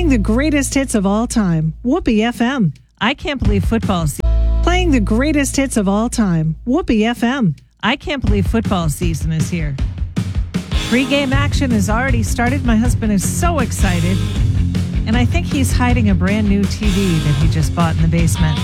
Playing the greatest hits of all time. Whoopee FM. I can't believe football Playing the greatest hits of all time. Whoopee FM. I can't believe football season is here. Pre-game action has already started. My husband is so excited. And I think he's hiding a brand new TV that he just bought in the basement.